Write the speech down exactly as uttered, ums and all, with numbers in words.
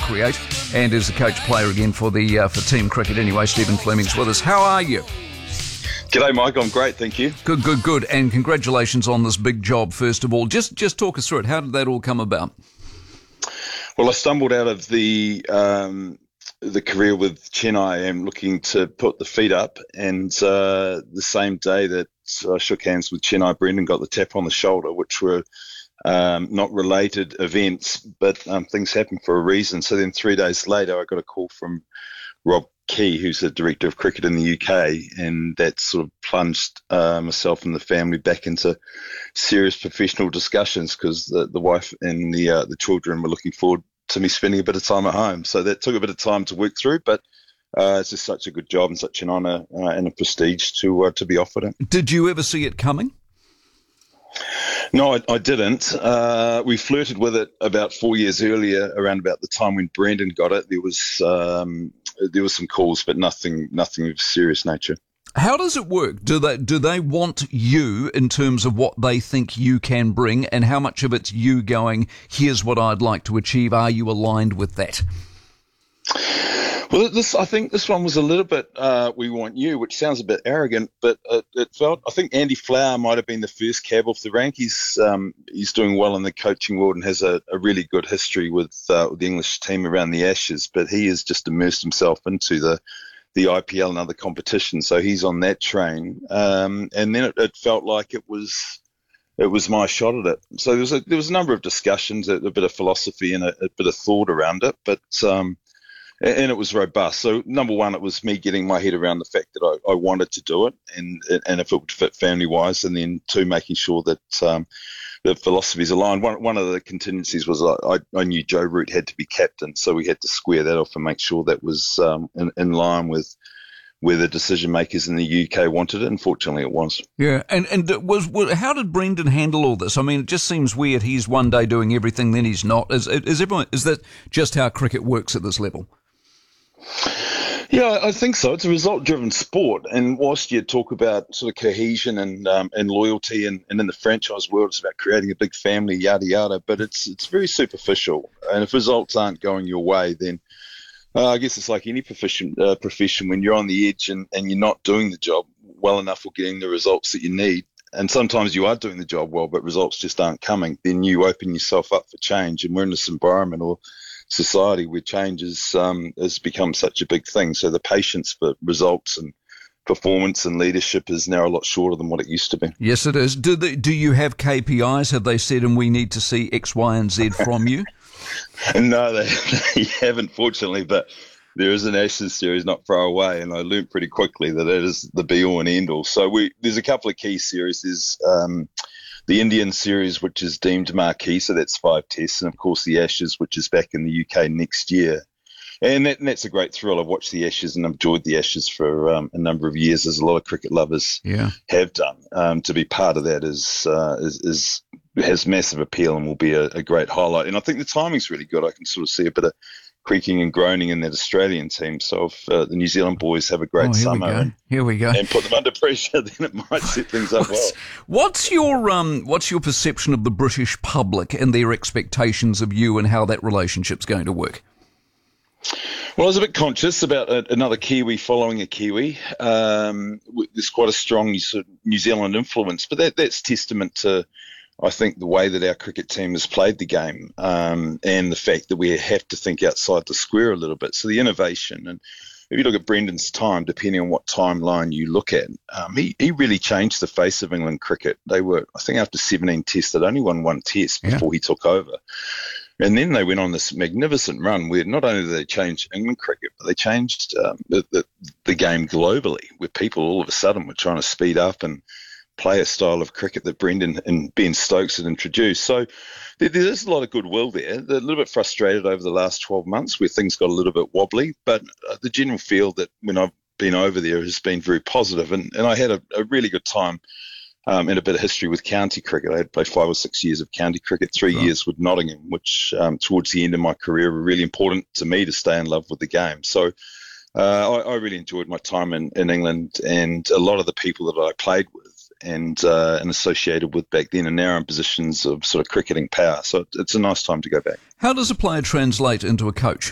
create, and is the coach player again for the uh, for team cricket. Anyway, Stephen Fleming's with us. How are you? G'day, Mike. I'm great, thank you. Good, good, good. And congratulations on this big job, first of all. Just just talk us through it. How did that all come about? Well, I stumbled out of the um, the career with Chennai and looking to put the feet up. And uh, the same day that I shook hands with Chennai, Brendan got the tap on the shoulder, which were um, not related events, but um, things happen for a reason. So then three days later, I got a call from Rob Key, who's the director of cricket in the U K, and that sort of plunged uh, myself and the family back into serious professional discussions because the, the wife and the uh, the children were looking forward to me spending a bit of time at home. So that took a bit of time to work through, but uh, it's just such a good job and such an honour uh, and a prestige to uh, to be offered it. Did you ever see it coming? No, I, I didn't. Uh, we flirted with it about four years earlier, around about the time when Brendan got it. There was um, there was some calls, but nothing nothing of serious nature. How does it work? Do they do they want you in terms of what they think you can bring, and how much of it's you going, here's what I'd like to achieve? Are you aligned with that? Well, this I think this one was a little bit uh, we want you, which sounds a bit arrogant, but it, it felt. I think Andy Flower might have been the first cab off the rank. He's um, he's doing well in the coaching world and has a, a really good history with, uh, with the English team around the Ashes. But he has just immersed himself into the the I P L and other competitions, so he's on that train. Um, and then it, it felt like it was. It was my shot at it. So there was a, there was a number of discussions, a, a bit of philosophy and a, a bit of thought around it, but. Um, And it was robust. So number one, it was me getting my head around the fact that I, I wanted to do it, and and if it would fit family wise. And then two, making sure that um, the philosophies aligned. One one of the contingencies was I, I knew Joe Root had to be captain, so we had to square that off and make sure that was um, in, in line with where the decision makers in the U K wanted it. Unfortunately, it was. Yeah, and and was, was how did Brendan handle all this? I mean, it just seems weird. He's one day doing everything, then he's not. Is is everyone? Is that just how cricket works at this level? Yeah, I think so. It's a result-driven sport, and whilst you talk about sort of cohesion and um, and loyalty, and, and in the franchise world, it's about creating a big family, yada yada. But it's it's very superficial, and if results aren't going your way, then uh, I guess it's like any profession. Uh, profession when you're on the edge and, and you're not doing the job well enough or getting the results that you need, and sometimes you are doing the job well, but results just aren't coming. Then you open yourself up for change, and we're in this environment or society where change is, um, has become such a big thing. So the patience for results and performance and leadership is now a lot shorter than what it used to be. Yes, it is. Do they, do you have K P Is? Have they said, and we need to see X, Y, and Z from you? No, they, they haven't, fortunately, but there is an Ashes series not far away, and I learnt pretty quickly that it is the be-all and end-all. So we, there's a couple of key series. There's um, the Indian series, which is deemed marquee, so that's five tests, and of course the Ashes, which is back in the U K next year. And, that, and that's a great thrill. I've watched the Ashes and I've enjoyed the Ashes for um, a number of years, as a lot of cricket lovers yeah. have done. Um, to be part of that is, uh, is, is has massive appeal and will be a, a great highlight. And I think the timing's really good. I can sort of see a bit of creaking and groaning in that Australian team. So if uh, the New Zealand boys have a great oh, here summer we go. And, here we go. and put them under pressure, then it might set things up well. What's your um? What's your perception of the British public and their expectations of you, and how that relationship's going to work? Well, I was a bit conscious about a, another Kiwi following a Kiwi. Um, there's quite a strong sort of New Zealand influence, but that, that's testament to, I think, the way that our cricket team has played the game, um, and the fact that we have to think outside the square a little bit. So the innovation, and if you look at Brendan's time, depending on what timeline you look at, um, he, he really changed the face of England cricket. They were, I think, after seventeen tests, they'd only won one test before yeah. he took over. And then they went on this magnificent run where not only did they change England cricket, but they changed um, the, the, the game globally, where people all of a sudden were trying to speed up and play a style of cricket that Brendan and Ben Stokes had introduced. So there, there's a lot of goodwill there. They're a little bit frustrated over the last twelve months where things got a little bit wobbly, but uh, the general feel that when I've been over there has been very positive. And, and I had a, a really good time um, and a bit of history with county cricket. I had played five or six years of county cricket, three right. years with Nottingham, which um, towards the end of my career were really important to me to stay in love with the game. So uh, I, I really enjoyed my time in, in England, and a lot of the people that I played with and uh, and associated with back then are now in positions of sort of cricketing power. So it's a nice time to go back. How does a player translate into a coach?